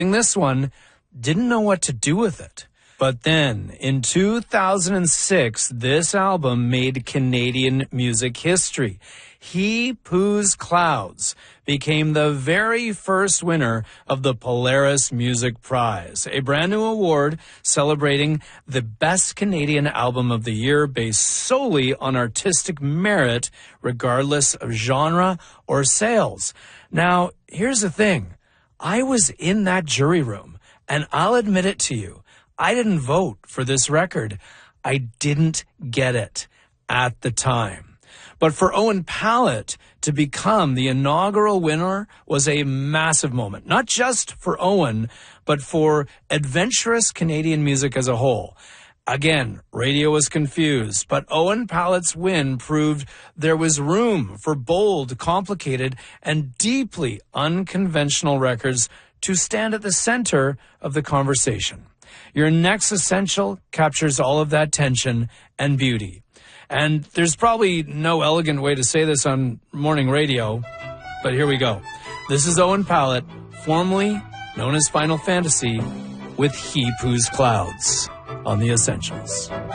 this one, didn't know what to do with it. But then, in 2006, this album made Canadian music history. He Poos Clouds became the very first winner of the Polaris Music Prize, a brand new award celebrating the best Canadian album of the year based solely on artistic merit, regardless of genre or sales. Now, here's the thing. I was in that jury room, and I'll admit it to you. I didn't vote for this record. I didn't get it at the time. But for Owen Pallett to become the inaugural winner was a massive moment, not just for Owen, but for adventurous Canadian music as a whole. Again, radio was confused, but Owen Pallett's win proved there was room for bold, complicated, and deeply unconventional records to stand at the center of the conversation. Your next essential captures all of that tension and beauty. And there's probably no elegant way to say this on morning radio, but here we go. This is Owen Pallett, formerly known as Final Fantasy, with He Poos Clouds on The Essentials.